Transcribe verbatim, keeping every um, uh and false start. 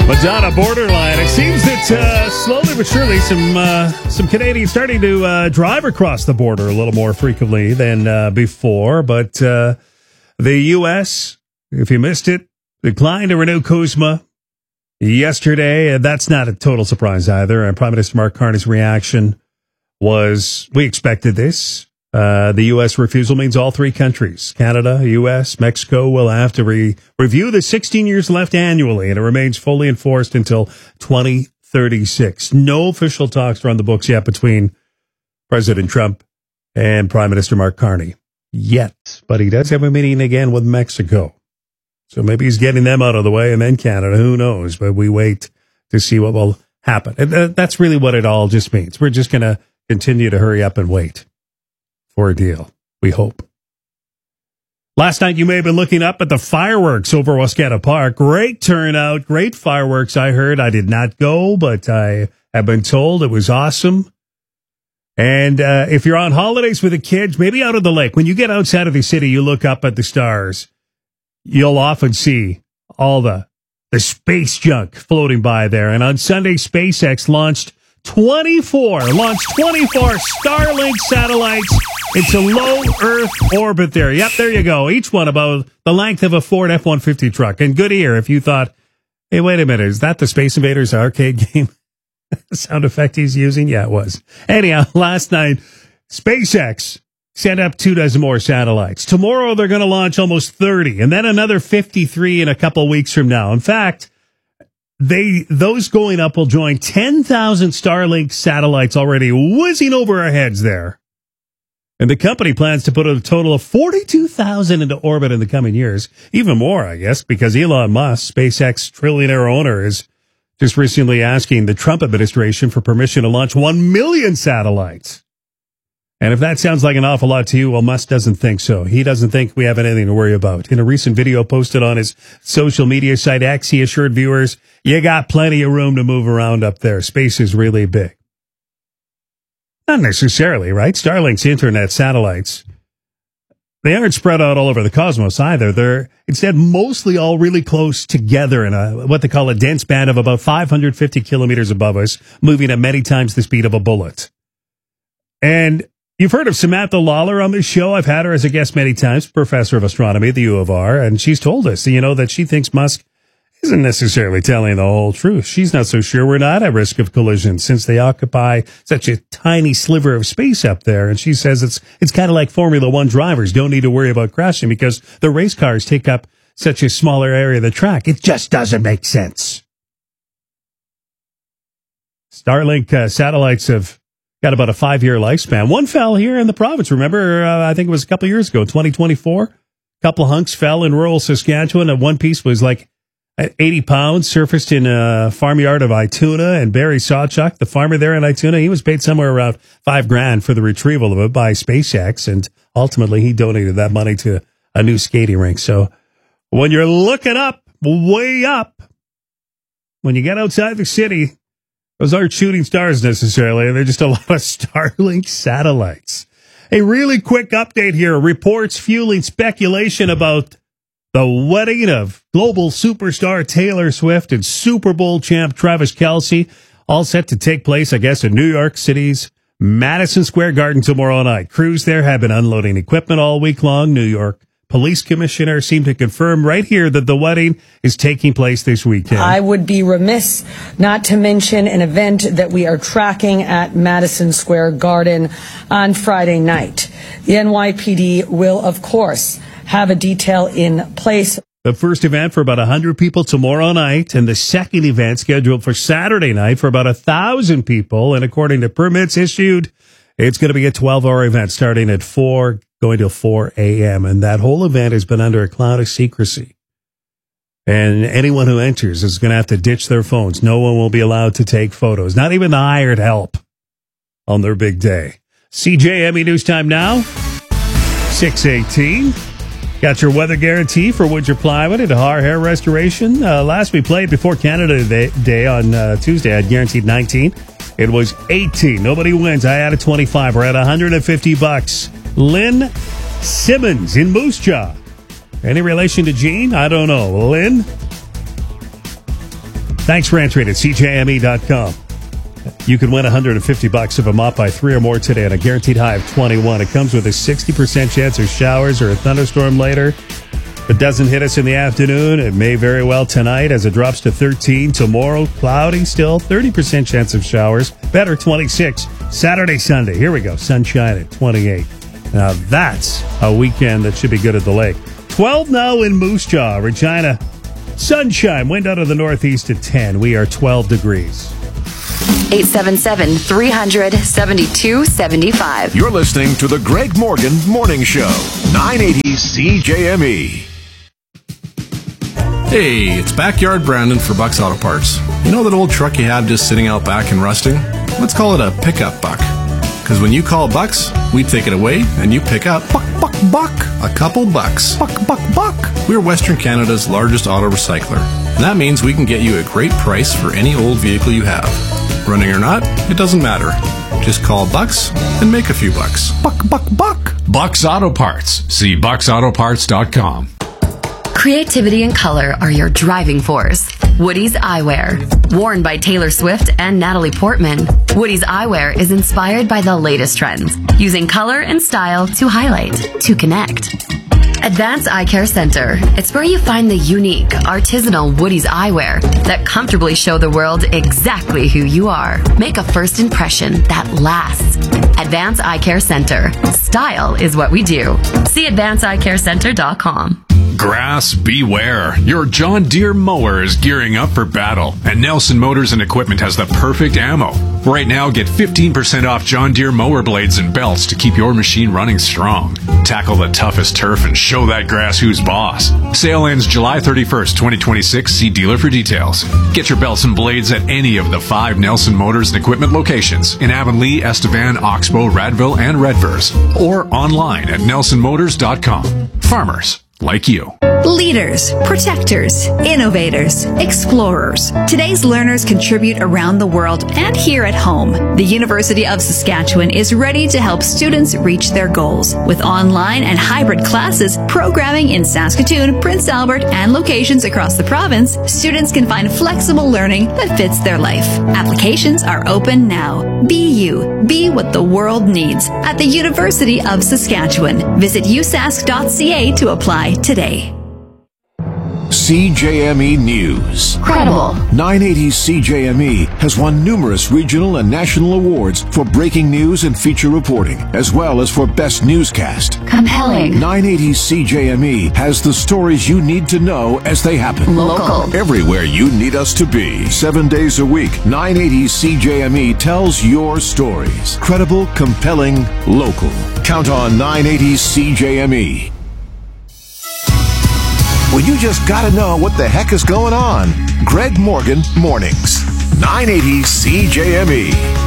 Madonna borderline. It seems that uh, slowly but surely some uh, some Canadians starting to uh, drive across the border a little more frequently than uh, before. But uh, the U S, if you missed it, declined to renew CUSMA yesterday. And that's not a total surprise either. And Prime Minister Mark Carney's reaction was, we expected this. Uh, the U S refusal means all three countries, Canada, U S, Mexico, will have to re- review the sixteen years left annually, and it remains fully enforced until twenty thirty-six. No official talks are on the books yet between President Trump and Prime Minister Mark Carney yet, but he does have a meeting again with Mexico. So maybe he's getting them out of the way and then Canada, who knows, but we wait to see what will happen. And that's really what it all just means. We're just going to continue to hurry up and wait for a deal, we hope. Last night, you may have been looking up at the fireworks over Wascana Park. Great turnout, great fireworks, I heard. I did not go, but I have been told it was awesome. And uh, if you're on holidays with the kids, maybe out of the lake, when you get outside of the city, you look up at the stars, you'll often see all the, the space junk floating by there. And on Sunday, SpaceX launched twenty-four, launched twenty-four Starlink satellites into low Earth orbit there. Yep, there you go. Each one about the length of a Ford F one fifty truck. And good ear if you thought, hey, wait a minute, is that the Space Invaders arcade game sound effect he's using? Yeah, it was. Anyhow, last night, SpaceX sent up two dozen more satellites. Tomorrow, they're going to launch almost thirty, and then another fifty-three in a couple weeks from now. In fact, They those going up will join ten thousand Starlink satellites already whizzing over our heads there. And the company plans to put a total of forty-two thousand into orbit in the coming years. Even more, I guess, because Elon Musk, SpaceX trillionaire owner, is just recently asking the Trump administration for permission to launch one million satellites. And if that sounds like an awful lot to you, well, Musk doesn't think so. He doesn't think we have anything to worry about. In a recent video posted on his social media site X, he assured viewers, you got plenty of room to move around up there. Space is really big. Not necessarily, right? Starlink's internet satellites, they aren't spread out all over the cosmos either. They're instead mostly all really close together in a what they call a dense band of about five hundred fifty kilometers above us, moving at many times the speed of a bullet. And you've heard of Samantha Lawler on this show. I've had her as a guest many times, professor of astronomy at the U of R, and she's told us, you know, that she thinks Musk isn't necessarily telling the whole truth. She's not so sure we're not at risk of collision since they occupy such a tiny sliver of space up there. And she says it's it's kind of like Formula One drivers don't need to worry about crashing because the race cars take up such a smaller area of the track. It just doesn't make sense. Starlink uh, satellites have got about a five-year lifespan. One fell here in the province. Remember, uh, I think it was a couple years ago, twenty twenty-four. A couple hunks fell in rural Saskatchewan, and one piece was like eighty pounds, surfaced in a farmyard of Ituna, and Barry Sawchuk, the farmer there in Ituna, he was paid somewhere around five grand for the retrieval of it by SpaceX, and ultimately he donated that money to a new skating rink. So when you're looking up, way up, when you get outside the city, those aren't shooting stars necessarily. They're just a lot of Starlink satellites. A really quick update here. Reports fueling speculation about the wedding of global superstar Taylor Swift and Super Bowl champ Travis Kelce, all set to take place, I guess, in New York City's Madison Square Garden tomorrow night. Crews there have been unloading equipment all week long. New York Police Commissioner seemed to confirm right here that the wedding is taking place this weekend. I would be remiss not to mention an event that we are tracking at Madison Square Garden on Friday night. The N Y P D will, of course, have a detail in place. The first event for about one hundred people tomorrow night, and the second event scheduled for Saturday night for about one thousand people. And according to permits issued, it's going to be a twelve-hour event starting at four, going till four a.m. And that whole event has been under a cloud of secrecy. And anyone who enters is going to have to ditch their phones. No one will be allowed to take photos, not even the hired help on their big day. C J M E News Time now, six eighteen. Got your weather guarantee for Woodger Plywood at Har Hair Restoration. Uh, last we played before Canada Day, day on uh, Tuesday, I guaranteed nineteen. It was eighteen. Nobody wins. I added twenty-five. We're at one hundred fifty bucks. Lynn Simmons in Moose Jaw. Any relation to Gene? I don't know. Lynn? Thanks for entering at C J M E dot com. You can win one hundred fifty bucks if I'm up by three or more today on a guaranteed high of twenty-one. It comes with a sixty percent chance of showers or a thunderstorm later. If it doesn't hit us in the afternoon, it may very well tonight as it drops to thirteen. Tomorrow, cloudy still, thirty percent chance of showers. Better, twenty-six. Saturday, Sunday, here we go. Sunshine at twenty-eight. Now that's a weekend that should be good at the lake. twelve now in Moose Jaw, Regina. Sunshine, wind out of the northeast at ten. We are twelve degrees. eight seven seven, three hundred, seventy-two seventy-five. You're listening to the Greg Morgan Morning Show, nine eighty C J M E. Hey, it's Backyard Brandon for Buck's Auto Parts. You know that old truck you have just sitting out back and rusting? Let's call it a pickup buck. Because when you call Bucks, we take it away and you pick up buck, buck, buck, a couple bucks. Buck, buck, buck. We're Western Canada's largest auto recycler. And that means we can get you a great price for any old vehicle you have. Running or not, it doesn't matter. Just call Bucks and make a few bucks. Buck, buck, buck. Bucks Auto Parts. See bucks auto parts dot com. Creativity and color are your driving force. Woody's Eyewear. Worn by Taylor Swift and Natalie Portman, Woody's Eyewear is inspired by the latest trends, using color and style to highlight, to connect. Advanced Eye Care Center. It's where you find the unique, artisanal Woody's eyewear that comfortably show the world exactly who you are. Make a first impression that lasts. Advanced Eye Care Center. Style is what we do. See advanced eye care center dot com. Grass beware. Your John Deere mower is gearing up for battle, and Nelson Motors and Equipment has the perfect ammo. Right now, get fifteen percent off John Deere mower blades and belts to keep your machine running strong. Tackle the toughest turf and show that grass who's boss. Sale ends July thirty-first, twenty twenty-six. See dealer for details. Get your belts and blades at any of the five Nelson Motors and Equipment locations in Avonlea, Estevan, Oxbow, Radville, and Redvers, or online at nelson motors dot com. Farmers like you. Leaders, protectors, innovators, explorers. Today's learners contribute around the world and here at home. The University of Saskatchewan is ready to help students reach their goals. With online and hybrid classes, programming in Saskatoon, Prince Albert, and locations across the province, students can find flexible learning that fits their life. Applications are open now. Be you. Be what the world needs at the University of Saskatchewan. Visit u sask dot c a to apply today. C J M E News. Credible. nine eighty C J M E has won numerous regional and national awards for breaking news and feature reporting, as well as for best newscast. Compelling. nine eighty C J M E has the stories you need to know as they happen. Local. Everywhere you need us to be. Seven days a week, nine eighty C J M E tells your stories. Credible, compelling, local. Count on nine eighty C J M E. Well, you just gotta know what the heck is going on. Greg Morgan Mornings. nine eighty C J M E.